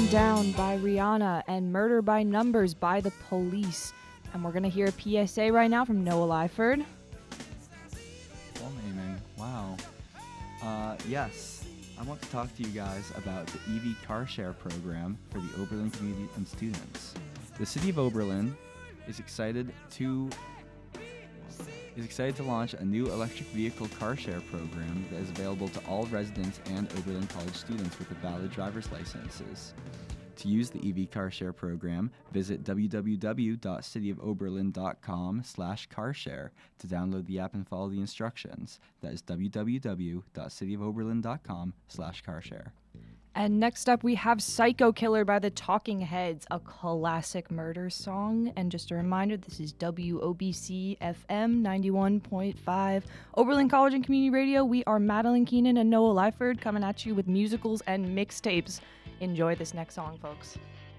Down by Rihanna and Murder by Numbers by The Police. And we're going to hear a PSA right now from Noah Lyford. Well, Eamon, wow. Yes, I want to talk to you guys about the EV car share program for the Oberlin community and students. The city of Oberlin is excited to launch a new electric vehicle car share program that is available to all residents and Oberlin College students with valid driver's licenses. To use the EV car share program, visit www.cityofoberlin.com/carshare to download the app and follow the instructions. That is www.cityofoberlin.com/carshare. And next up, we have Psycho Killer by the Talking Heads, a classic murder song. And just a reminder, this is WOBC FM 91.5, Oberlin College and Community Radio. We are Madeline Keenan and Noah Lyford coming at you with musicals and mixtapes. Enjoy this next song, folks.